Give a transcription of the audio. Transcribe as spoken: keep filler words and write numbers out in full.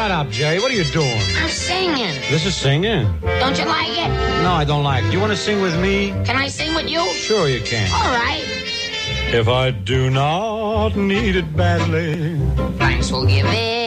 shut up, Jerry. What are you doing? I'm singing. This is singing? Don't you like it? No, I don't like it. You want to sing with me? Can I sing with you? Sure you can. All right. If I do not need it badly, Thanks will give it.